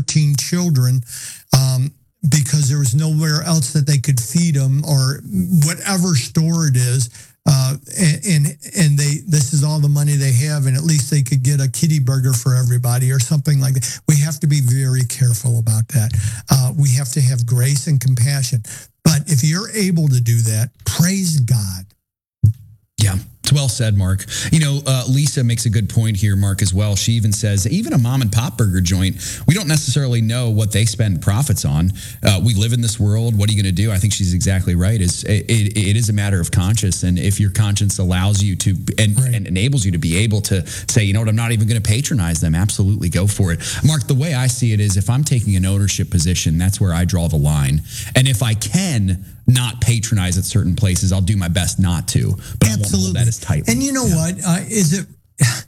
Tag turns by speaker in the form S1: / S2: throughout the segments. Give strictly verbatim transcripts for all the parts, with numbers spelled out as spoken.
S1: thirteen children um, because there was nowhere else that they could feed them, or whatever store it is. Uh, and, and and they this is all the money they have, and at least they could get a kitty burger for everybody or something like that. We have to be very careful about that. Uh, we have to have grace and compassion. But if you're able to do that, praise God.
S2: Yeah, it's well said, Mark. You know, uh, Lisa makes a good point here, Mark, as well. She even says, even a mom and pop burger joint, we don't necessarily know what they spend profits on. Uh, we live in this world. What are you going to do? I think she's exactly right. It's, it, it, it is a matter of conscience. And if your conscience allows you to and, right. and enables you to be able to say, you know what, I'm not even going to patronize them, absolutely go for it. Mark, the way I see it is if I'm taking an ownership position, that's where I draw the line. And if I can not patronize at certain places, I'll do my best not to. But
S1: Absolutely.
S2: I won't hold that as tightly.
S1: And you know
S2: yeah.
S1: what? Uh, is it,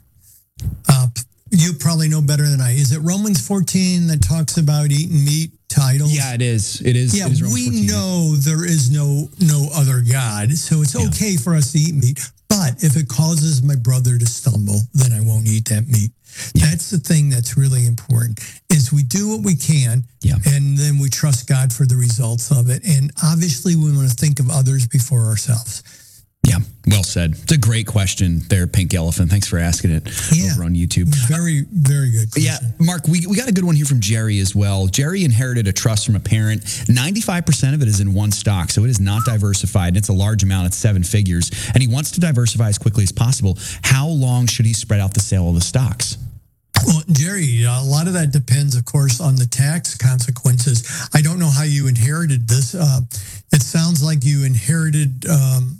S1: uh, you probably know better than I, is it Romans fourteen that talks about eating meat to idols?
S2: Yeah, it is. It is.
S1: Yeah,
S2: it is
S1: we
S2: fourteen.
S1: know there is no no other God, so it's
S2: Yeah.
S1: okay for us to eat meat. But if it causes my brother to stumble, then I won't eat that meat. Yeah. That's the thing that's really important, is we do what we can,
S2: yeah.
S1: and then we trust God for the results of it. And obviously, we want to think of others before ourselves.
S2: Yeah, well said. It's a great question there, Pink Elephant. Thanks for asking it
S1: yeah.
S2: over on YouTube.
S1: Very, very good question.
S2: Yeah, Mark, we, we got a good one here from Jerry as well. Jerry inherited a trust from a parent. ninety-five percent of it is in one stock, so it is not diversified. And it's a large amount. It's seven figures. And he wants to diversify as quickly as possible. How long should he spread out the sale of the stocks?
S1: Well, Jerry, a lot of that depends, of course, on the tax consequences. I don't know how you inherited this. Uh, it sounds like you inherited... Um,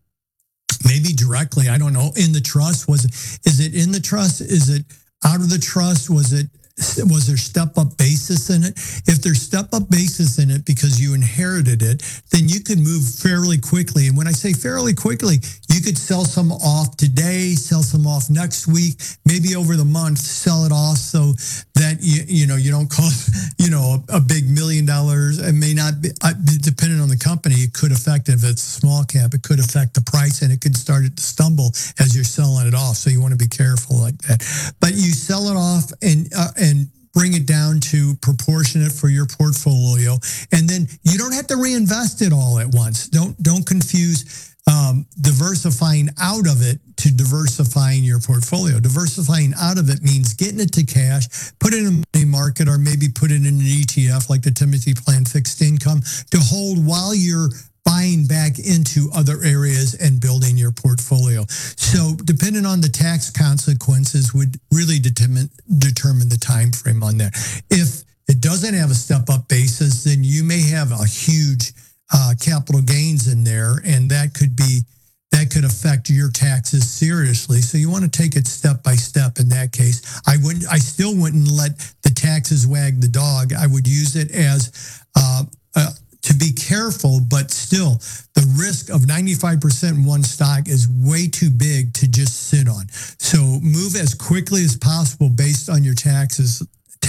S1: Maybe directly, I don't know. In the trust, was it? Is it in the trust? Is it out of the trust? Was it? Was there step-up basis in it? If there's step-up basis in it because you inherited it, then you could move fairly quickly. And when I say fairly quickly, you could sell some off today, sell some off next week, maybe over the month, sell it off so that you you know you don't cost you know a, a big million dollars. It may not be, depending on the company, it could affect, if it's small cap, it could affect the price, and it could start it to stumble as you're selling it off. So you want to be careful like that. But you sell it off and uh, and bring it down to proportionate for your portfolio, and then you don't have to reinvest it all at once. Don't don't confuse um, diversifying out of it to diversifying your portfolio. Diversifying out of it means getting it to cash, put it in a money market, or maybe put it in an E T F like the Timothy Plan Fixed Income to hold while you're buying back into other areas and building your portfolio. So depending on the tax consequences would really determine determine the time frame on that. If it doesn't have a step-up basis, then you may have a huge uh, capital gains in there, and that could be that could affect your taxes seriously. So you want to take it step by step in that case. I wouldn't. I still wouldn't let the taxes wag the dog. I would use it as uh, a to be careful, but still, the risk of ninety-five percent in one stock is way too big to just sit on. So move as quickly as possible based on your taxes,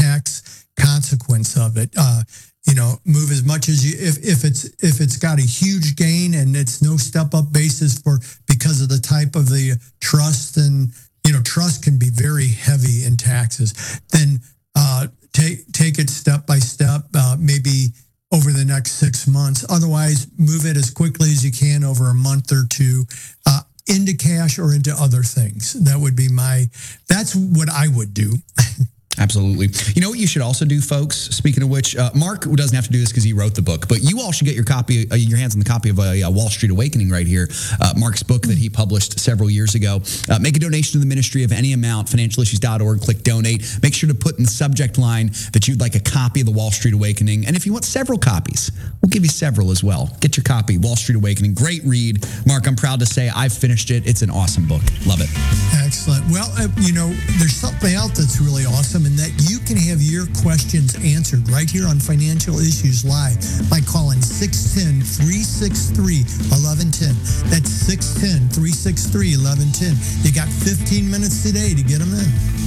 S1: tax consequence of it. Uh, you know, move as much as you, if, if it's if it's got a huge gain and it's no step-up basis for because of the type of the trust, and, you know, trust can be very heavy in taxes, then uh, take, take it step by step, uh, maybe over the next six months. Otherwise, move it as quickly as you can over a month or two uh, into cash or into other things. That would be my, that's what I would do.
S2: Absolutely. You know what you should also do, folks? Speaking of which, uh, Mark doesn't have to do this because he wrote the book, but you all should get your copy, uh, your hands on the copy of a, a Wall Street Awakening right here, uh, Mark's book that he published several years ago. Uh, make a donation to the ministry of any amount, financial issues dot org, click donate. Make sure to put in the subject line that you'd like a copy of the Wall Street Awakening. And if you want several copies, we'll give you several as well. Get your copy, Wall Street Awakening. Great read. Mark, I'm proud to say I've finished it. It's an awesome book. Love it.
S1: Excellent. Well, uh, you know, there's something else that's really awesome, in that you can have your questions answered right here on Financial Issues Live by calling six one zero, three six three, one one one zero. That's six one zero, three six three, one one one zero. You got fifteen minutes today to get them in.